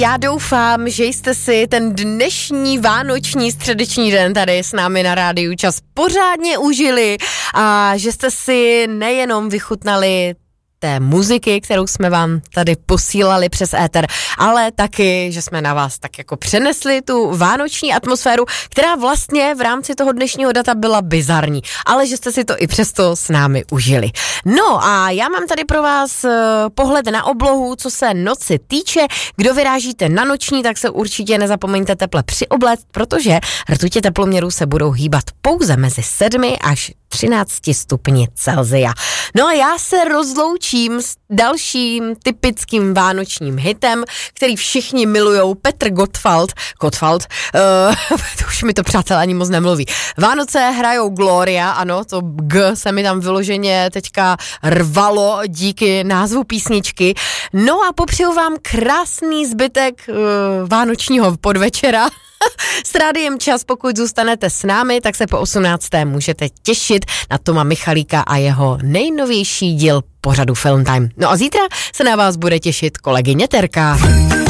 Já doufám, že jste si ten dnešní vánoční středeční den tady s námi na Rádiu Čas pořádně užili a že jste si nejenom vychutnali té muziky, kterou jsme vám tady posílali přes éter, ale taky, že jsme na vás tak jako přenesli tu vánoční atmosféru, která vlastně v rámci toho dnešního data byla bizarní, ale že jste si to i přesto s námi užili. No a já mám tady pro vás pohled na oblohu, co se noci týče. Kdo vyrážíte na noční, tak se určitě nezapomeňte teple přiobléct, protože rtutě teploměrů se budou hýbat pouze mezi 7 až 13 stupni Celsia. No a já se rozloučím s dalším typickým vánočním hitem, který všichni milujou, Petr Gottwald, už mi to, přátelé, ani moc nemluví. Vánoce hrajou Gloria, ano, to G se mi tam vyloženě teďka rvalo díky názvu písničky. No a popřeju vám krásný zbytek vánočního podvečera. S Rádiem Čas, pokud zůstanete s námi, tak se po 18. můžete těšit na Toma Michalíka a jeho nejnovější díl pořadu Film Time. No a zítra se na vás bude těšit kolegyně Terka.